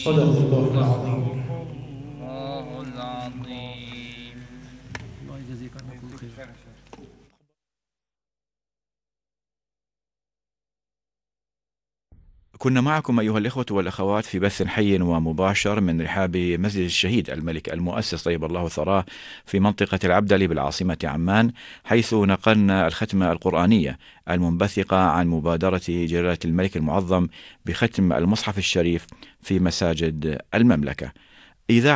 صدق الله العظيم. الله العظيم. الله يجزيك عنا كل خير. كنا معكم أيها الإخوة والأخوات في بث حي ومباشر من رحاب مسجد الشهيد الملك المؤسس طيب الله ثراه في منطقة العبدلي بالعاصمة عمان، حيث نقلنا الختمة القرآنية المنبثقة عن مبادرة جلالة الملك المعظم بختم المصحف الشريف في مساجد المملكة. إذاعة